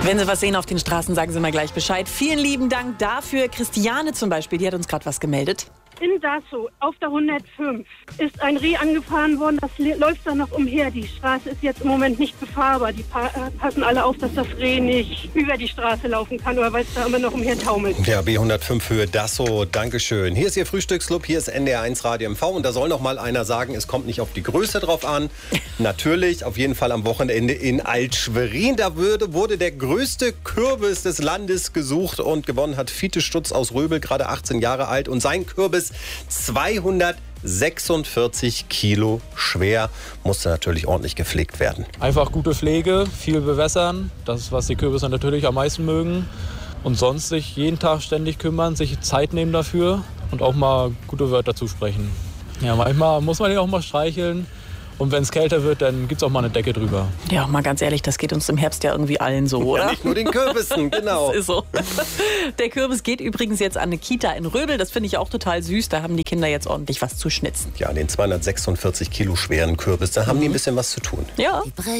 Wenn Sie was sehen auf den Straßen, sagen Sie mal gleich Bescheid. Vielen lieben Dank dafür. Christiane zum Beispiel, die hat uns gerade was gemeldet. In Dassow auf der 105 ist ein Reh angefahren worden, das läuft da noch umher. Die Straße ist jetzt im Moment nicht befahrbar. Die passen alle auf, dass das Reh nicht über die Straße laufen kann, oder weil es da immer noch umher taumelt. Ja, B105 für Dassow, Dankeschön. Hier ist Ihr Frühstücksclub, hier ist NDR1 Radio MV und da soll noch mal einer sagen, es kommt nicht auf die Größe drauf an. Natürlich, auf jeden Fall am Wochenende in Alt-Schwerin. Da wurde der größte Kürbis des Landes gesucht und gewonnen hat Fiete Stutz aus Röbel, gerade 18 Jahre alt. Und sein Kürbis 246 Kilo schwer, musste natürlich ordentlich gepflegt werden. Einfach gute Pflege, viel bewässern, das ist, was die Kürbisse natürlich am meisten mögen. Und sonst sich jeden Tag ständig kümmern, sich Zeit nehmen dafür und auch mal gute Wörter zusprechen. Ja, manchmal muss man die auch mal streicheln. Und wenn es kälter wird, dann gibt es auch mal eine Decke drüber. Ja, mal ganz ehrlich, das geht uns im Herbst ja irgendwie allen so, oder? Ja, nicht nur den Kürbissen, genau. Das ist so. Der Kürbis geht übrigens jetzt an eine Kita in Röbel. Das finde ich auch total süß. Da haben die Kinder jetzt ordentlich was zu schnitzen. Ja, den 246 Kilo schweren Kürbis, da haben die ein bisschen was zu tun. Ja.